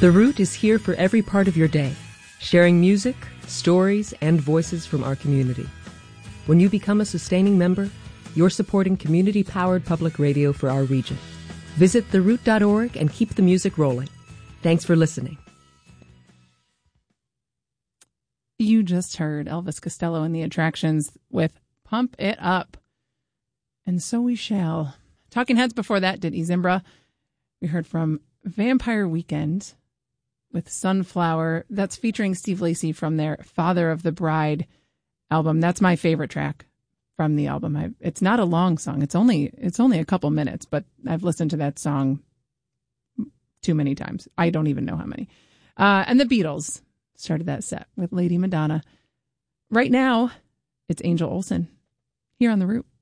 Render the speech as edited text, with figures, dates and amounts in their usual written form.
The Root is here for every part of your day, sharing music, stories, and voices from our community. When you become a sustaining member, you're supporting community-powered public radio for our region. Visit theroot.org and keep the music rolling. Thanks for listening. You just heard Elvis Costello and the Attractions with Pump It Up. And so we shall. Talking Heads before that did Zimbra. We heard from Vampire Weekend with Sunflower. That's featuring Steve Lacy from their Father of the Bride album. That's my favorite track from the album. It's not a long song. It's only a couple minutes, but I've listened to that song too many times. I don't even know how many. And the Beatles started that set with Lady Madonna. Right now, it's Angel Olsen here on The Root.